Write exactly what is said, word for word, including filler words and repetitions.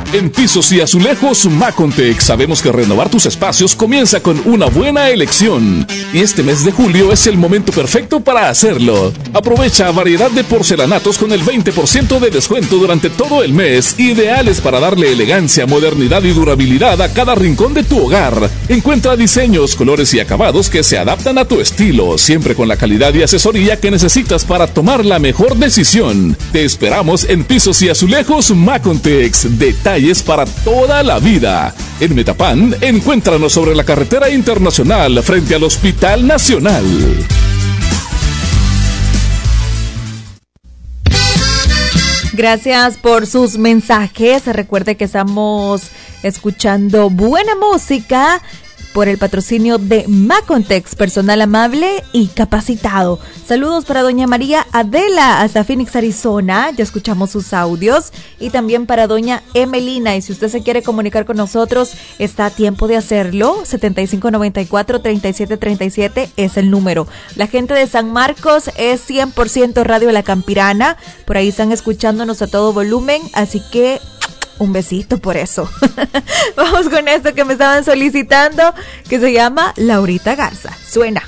En Pisos y Azulejos Macontec sabemos que renovar tus espacios comienza con una buena elección. Y este mes de julio es el momento perfecto para hacerlo. Aprovecha variedad de porcelanatos con el veinte por ciento de descuento durante todo el mes, ideales para darle elegancia, modernidad y durabilidad a cada rincón de tu hogar. Encuentra diseños, colores y acabados que se adaptan a tu estilo, siempre con la calidad y asesoría que necesitas para tomar la mejor decisión. Te esperamos en Pisos y Azulejos Macontex. Detalles para toda la vida. En Metapan, encuéntranos sobre la carretera internacional frente al Hospital Nacional. Gracias por sus mensajes. Recuerde que estamos escuchando buena música por el patrocinio de Macontex, personal amable y capacitado. Saludos para doña María Adela hasta Phoenix, Arizona. Ya escuchamos sus audios. Y también para doña Emelina. Y si usted se quiere comunicar con nosotros, está a tiempo de hacerlo. setenta y cinco noventa y cuatro, treinta y siete treinta y siete es el número. La gente de San Marcos es cien por ciento Radio La Campirana. Por ahí están escuchándonos a todo volumen. Así que un besito por eso. Vamos con esto que me estaban solicitando, que se llama Laurita Garza. Suena.